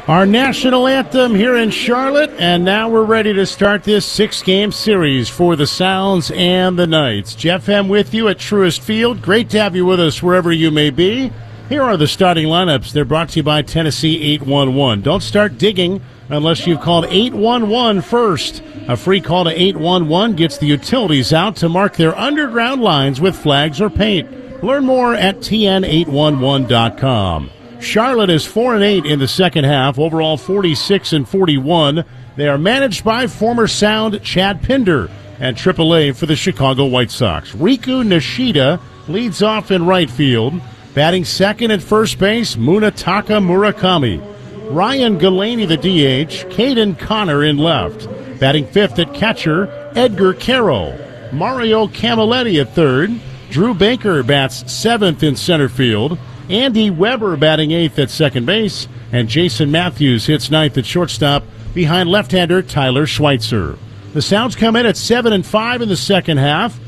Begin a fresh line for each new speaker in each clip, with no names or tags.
Our national anthem here in Charlotte, and now we're ready to start this six-game series for the Sounds and the Knights. Jeff M. with you at Truist Field. Great to have you with us wherever you may be. Here are the starting lineups. They're brought to you by Tennessee 811. Don't start digging unless you've called 811 first. A free call to 811 gets the utilities out to mark their underground lines with flags or paint. Learn more at tn811.com. Charlotte is 4-8 in the second half, overall 46-41. They are managed by former Sound Chad Pinder and AAA for the Chicago White Sox. Riku Nishida leads off in right field. Batting second at first base, Munetaka Murakami. Ryan Galaney, the DH. Caden Connor in left. Batting fifth at catcher, Edgar Caro. Mario Camilletti at third. Drew Baker bats seventh in center field. Andy Weber batting eighth at second base, and Jason Matthews hits ninth at shortstop behind left-hander Tyler Schweitzer. The Sounds come in at 7-5 in the second half,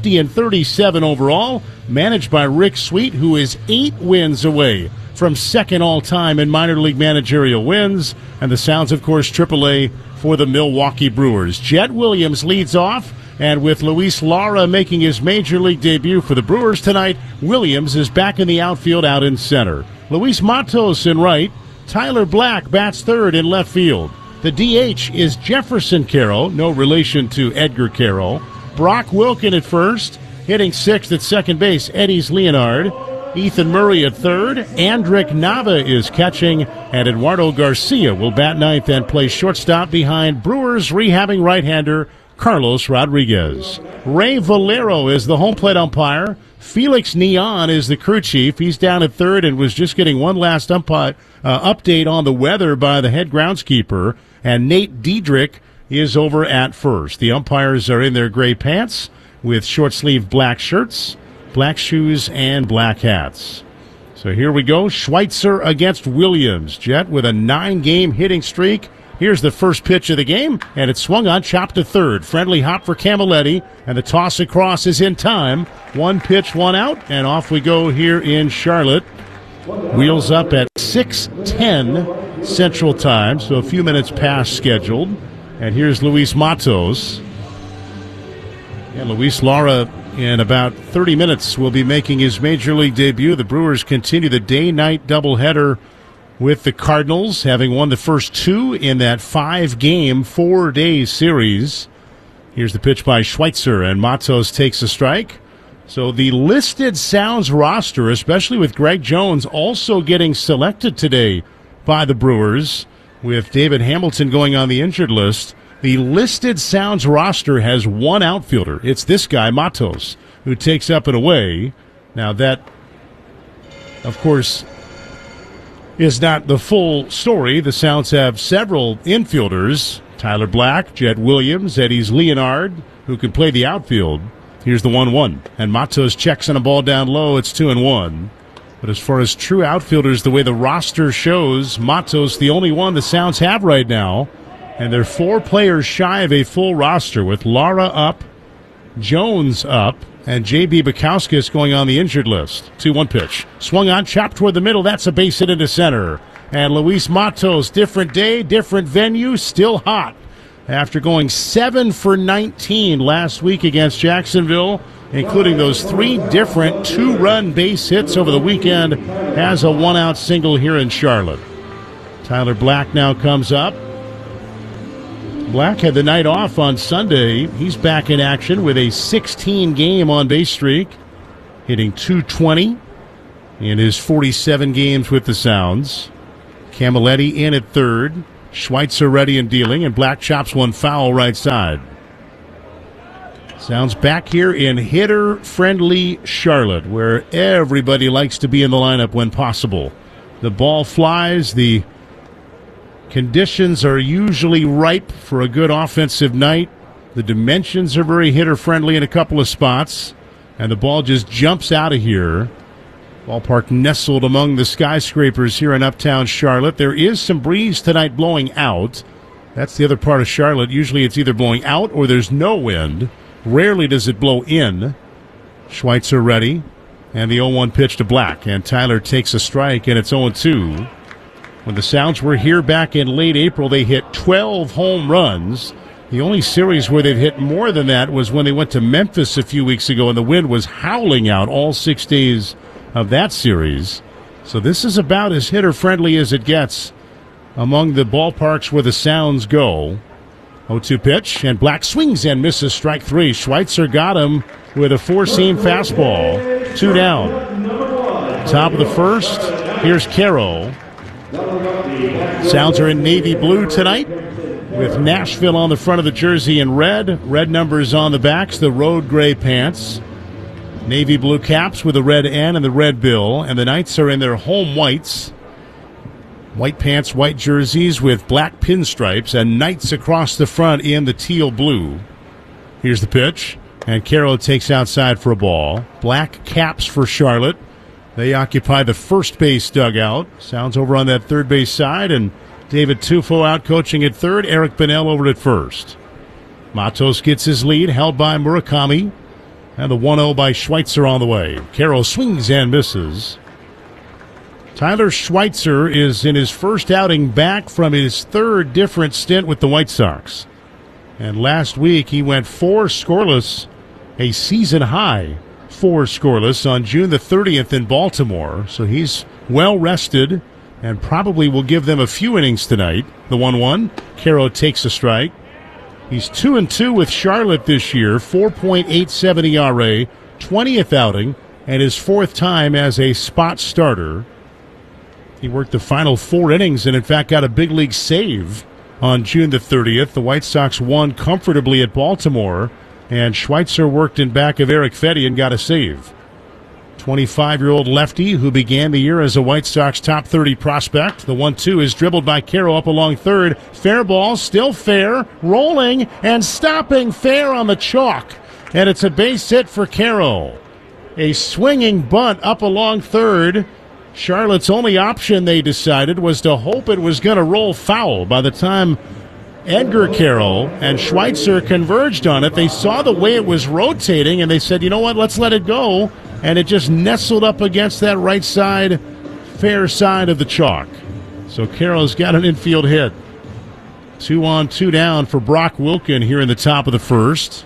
50-37 overall, managed by Rick Sweet, who is 8 wins away from second all-time in minor league managerial wins, and the Sounds, of course, AAA for the Milwaukee Brewers. Jet Williams leads off. And with Luis Lara making his major league debut for the Brewers tonight, Williams is back in the outfield out in center. Luis Matos in right. Tyler Black bats third in left field. The DH is Jefferson Caro, no relation to Edgar Caro. Brock Wilken at first. Hitting sixth at second base, Eddie's Leonard. Ethan Murray at third. Andrick Nava is catching. And Eduardo Garcia will bat ninth and play shortstop behind Brewers rehabbing right-hander Carlos Rodriguez. Ray Valero is the home plate umpire. Felix Neon is the crew chief. He's down at third and was just getting one last update on the weather by the head groundskeeper. And Nate Diedrich is over at first. The umpires are in their gray pants with short-sleeved black shirts, black shoes, and black hats. So here we go. Schweitzer against Williams. Jet with a 9-game hitting streak. Here's the first pitch of the game, and it's swung on, chopped to third. Friendly hop for Camilletti, and the toss across is in time. One pitch, one out, and off we go here in Charlotte. Wheels up at 6:10 Central Time, so a few minutes past scheduled. And here's Luis Matos. And Luis Lara, in about 30 minutes, will be making his major league debut. The Brewers continue the day-night doubleheader with the Cardinals, having won the first two in that 5-game, 4-day series. Here's the pitch by Schweitzer, and Matos takes a strike. So the listed Sounds roster, especially with Greg Jones, also getting selected today by the Brewers, with David Hamilton going on the injured list. The listed Sounds roster has one outfielder. It's this guy, Matos, who takes up and away. Now that, of course, is not the full story. The Sounds have several infielders. Tyler Black, Jet Williams, Eddie's Leonard, who can play the outfield. Here's the 1-1. And Matos checks on a ball down low. It's 2-1. But as far as true outfielders, the way the roster shows, Matos the only one the Sounds have right now. And they're 4 players shy of a full roster, with Lara up, Jones up, and J.B. Bukowskis going on the injured list. 2-1 pitch. Swung on, chopped toward the middle. That's a base hit into center. And Luis Matos, different day, different venue, still hot. After going 7 for 19 last week against Jacksonville, including those 3 different 2-run base hits over the weekend, has a 1-out single here in Charlotte. Tyler Black now comes up. Black had the night off on Sunday. He's back in action with a 16-game on-base streak, hitting .220 in his 47 games with the Sounds. Camilletti in at third. Schweitzer ready and dealing, and Black chops one foul right side. Sounds back here in hitter-friendly Charlotte, where everybody likes to be in the lineup when possible. The ball flies, the conditions are usually ripe for a good offensive night. The dimensions are very hitter-friendly in a couple of spots, and the ball just jumps out of here. Ballpark nestled among the skyscrapers here in uptown Charlotte. There is some breeze tonight blowing out. That's the other part of Charlotte. Usually it's either blowing out or there's no wind. Rarely does it blow in. Schweitzer ready, and the 0-1 pitch to Black, and Tyler takes a strike, and it's 0-2. When the Sounds were here back in late April, they hit 12 home runs. The only series where they've hit more than that was when they went to Memphis a few weeks ago, and the wind was howling out all 6 days of that series. So this is about as hitter-friendly as it gets among the ballparks where the Sounds go. 0-2 pitch, and Black swings and misses strike 3. Schweitzer got him with a four-seam fastball. 2 down. Top of the first, here's Carroll. Sounds are in navy blue tonight, with Nashville on the front of the jersey in red. Red numbers on the backs, the road gray pants. Navy blue caps with the red N and the red bill. And the Knights are in their home whites. White pants, white jerseys with black pinstripes, and Knights across the front in the teal blue. Here's the pitch, and Carroll takes outside for a ball. Black caps for Charlotte. They occupy the first base dugout. Sounds over on that third base side, and David Tufo out coaching at third. Eric Bennell over at first. Matos gets his lead, held by Murakami. And the 1-0 by Schweitzer on the way. Carroll swings and misses. Tyler Schweitzer is in his first outing back from his third different stint with the White Sox. And last week he went 4 scoreless, a season high 4 scoreless on June the 30th in Baltimore. So he's well rested and probably will give them a few innings tonight. The 1-1. Carroll takes a strike. He's 2-2 with Charlotte this year, 4.87 ERA, 20th outing, and his 4th time as a spot starter. He worked the final 4 innings and, in fact, got a big league save on June the 30th. The White Sox won comfortably at Baltimore, and Schweitzer worked in back of Eric Fedde and got a save. 25-year-old lefty who began the year as a White Sox top 30 prospect. The 1-2 is dribbled by Carroll up along third. Fair ball, still fair, rolling and stopping fair on the chalk. And it's a base hit for Carroll. A swinging bunt up along third. Charlotte's only option, they decided, was to hope it was going to roll foul. By the time Edgar Carroll and Schweitzer converged on it, they saw the way it was rotating, and they said, you know what, let's let it go. And it just nestled up against that right side, fair side of the chalk. So Carroll's got an infield hit. 2 on, 2 down for Brock Wilken here in the top of the first.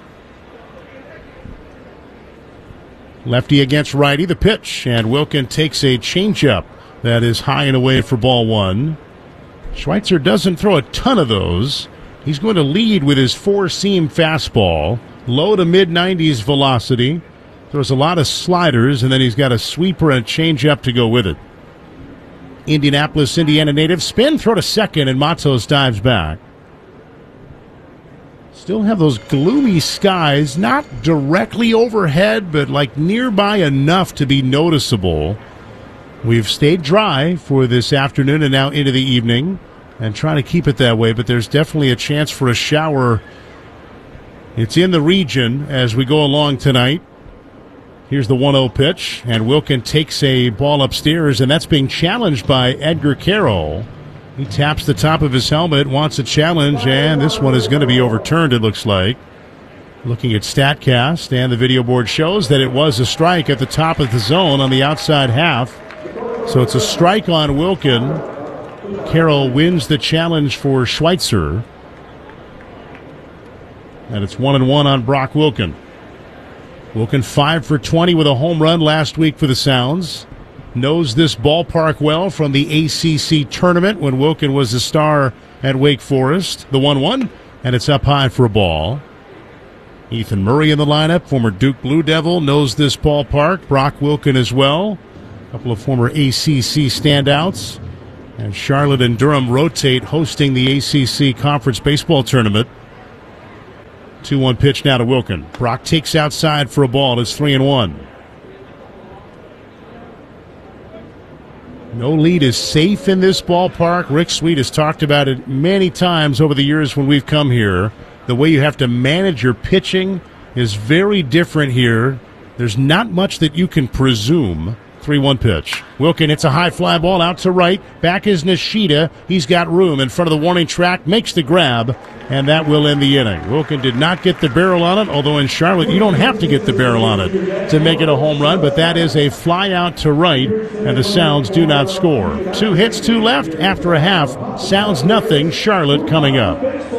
Lefty against righty, the pitch, and Wilken takes a changeup that is high and away for ball 1. Schweitzer doesn't throw a ton of those. He's going to lead with his four-seam fastball, low to mid-90s velocity. Throws a lot of sliders, and then he's got a sweeper and a changeup to go with it. Indianapolis, Indiana native. Spin, throw to second, and Matos dives back. Still have those gloomy skies, not directly overhead, but like nearby enough to be noticeable. We've stayed dry for this afternoon and now into the evening, and trying to keep it that way, but there's definitely a chance for a shower. It's in the region as we go along tonight. Here's the 1-0 pitch, and Wilken takes a ball upstairs, and that's being challenged by Edgar Carroll. He taps the top of his helmet, wants a challenge, and this one is going to be overturned, it looks like. Looking at StatCast, and the video board shows that it was a strike at the top of the zone on the outside half. So it's a strike on Wilken. Carroll wins the challenge for Schweitzer. And it's 1-1 on Brock Wilken. Wilken 5 for 20 with a home run last week for the Sounds. Knows this ballpark well from the ACC tournament when Wilken was a star at Wake Forest. The 1-1, and it's up high for a ball. Ethan Murray in the lineup, former Duke Blue Devil, knows this ballpark. Brock Wilken as well. A couple of former ACC standouts. And Charlotte and Durham rotate hosting the ACC Conference Baseball Tournament. 2-1 pitch now to Wilken. Brock takes outside for a ball. It's 3-1. No lead is safe in this ballpark. Rick Sweet has talked about it many times over the years when we've come here. The way you have to manage your pitching is very different here. There's not much that you can presume. 3-1 pitch. Wilkin hits a high fly ball out to right. Back is Nishida. He's got room in front of the warning track, makes the grab, and that will end the inning. Wilkin did not get the barrel on it, although in Charlotte you don't have to get the barrel on it to make it a home run, but that is a fly out to right, and the Sounds do not score. 2 hits, 2 left after a half. Sounds nothing. Charlotte coming up.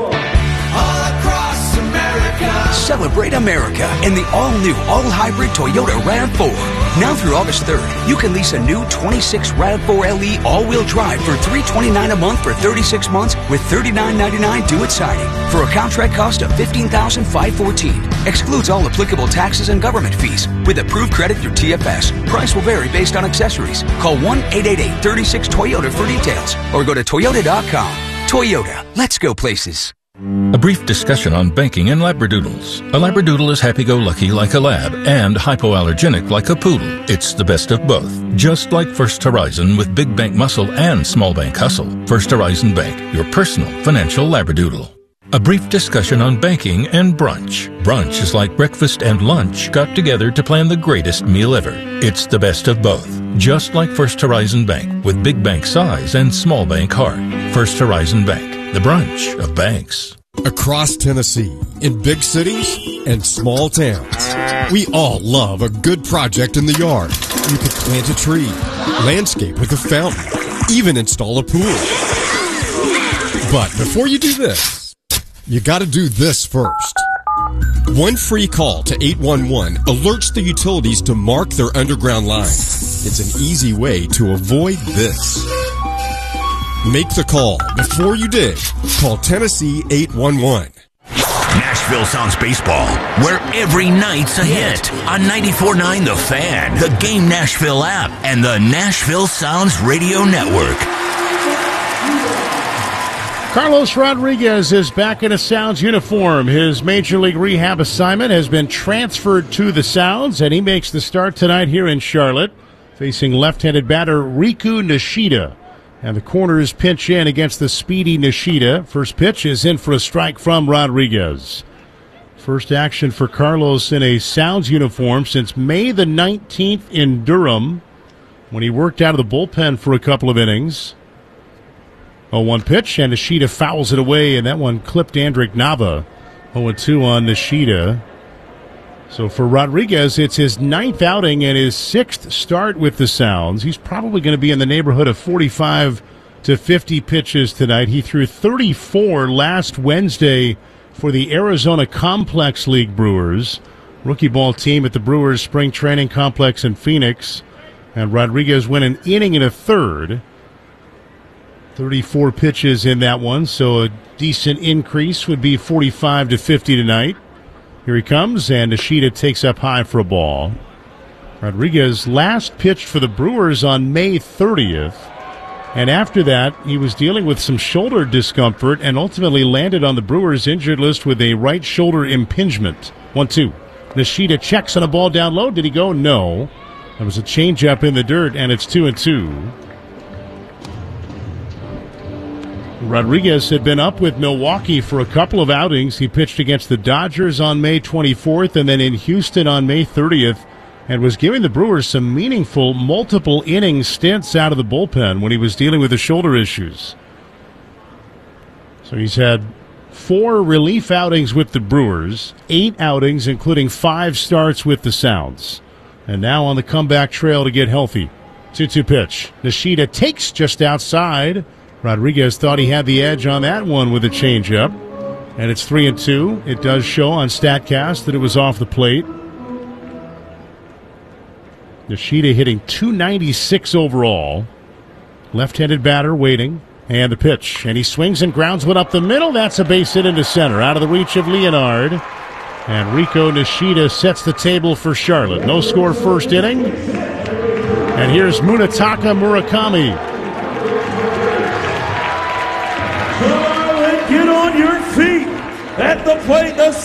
Celebrate America in the all-new, all-hybrid Toyota RAV4. Now through August 3rd, you can lease a new 26 RAV4 LE all-wheel drive for $329 a month for 36 months with $39.99 due at signing for a contract cost of $15,514. Excludes all applicable taxes and government fees with approved credit through TFS. Price will vary based on accessories. Call 1-888-36-TOYOTA for details or go to Toyota.com. Toyota, let's go places.
A brief discussion on banking and Labradoodles. A Labradoodle is happy-go-lucky like a lab and hypoallergenic like a poodle. It's the best of both. Just like First Horizon with big bank muscle and small bank hustle. First Horizon Bank, your personal financial Labradoodle. A brief discussion on banking and brunch. Brunch is like breakfast and lunch got together to plan the greatest meal ever. It's the best of both. Just like First Horizon Bank with big bank size and small bank heart. First Horizon Bank, the brunch of banks.
Across Tennessee, in big cities and small towns, we all love a good project in the yard. You could plant a tree, landscape with a fountain, even install a pool. But before you do this, you gotta do this first. One free call to 811 alerts the utilities to mark their underground line. It's an easy way to avoid this. Make the call before you dig. Call Tennessee 811.
Nashville Sounds Baseball, where every night's a hit on 94.9 The Fan, the Game Nashville app, and the Nashville Sounds Radio Network.
Carlos Rodriguez is back in a Sounds uniform. His Major League rehab assignment has been transferred to the Sounds, and he makes the start tonight here in Charlotte, facing left-handed batter Riku Nishida. And the corners pinch in against the speedy Nishida. First pitch is in for a strike from Rodriguez. First action for Carlos in a Sounds uniform since May the 19th in Durham, when he worked out of the bullpen for a couple of innings. 0-1 pitch, and Nishida fouls it away, and that one clipped Andrick Nava. 0-2 on Nishida. So for Rodriguez, it's his 9th outing and his 6th start with the Sounds. He's probably going to be in the neighborhood of 45 to 50 pitches tonight. He threw 34 last Wednesday for the Arizona Complex League Brewers, rookie ball team at the Brewers Spring Training Complex in Phoenix. And Rodriguez went an inning and a third. 34 pitches in that one, so a decent increase would be 45 to 50 tonight. Here he comes, and Nishida takes up high for a ball. Rodriguez last pitched for the Brewers on May 30th, and after that, he was dealing with some shoulder discomfort and ultimately landed on the Brewers' injured list with a right shoulder impingement. 1-2. Nishida checks on a ball down low. Did he go? No. There was a changeup in the dirt, and it's 2-2. Rodriguez had been up with Milwaukee for a couple of outings. He pitched against the Dodgers on May 24th and then in Houston on May 30th, and was giving the Brewers some meaningful multiple inning stints out of the bullpen when he was dealing with the shoulder issues. So he's had 4 relief outings with the Brewers, 8 outings including 5 starts with the Sounds, and now on the comeback trail to get healthy. 2-2 pitch. Nishida takes just outside. Rodriguez thought he had the edge on that one with a changeup. And it's 3-2. It does show on StatCast that it was off the plate. Nishida hitting .296 overall. Left-handed batter waiting. And the pitch. And he swings and grounds one up the middle. That's a base hit into center. Out of the reach of Leonard. And Riku Nishida sets the table for Charlotte. No score first inning. And here's Munetaka Murakami.
Get on your feet at the plate. The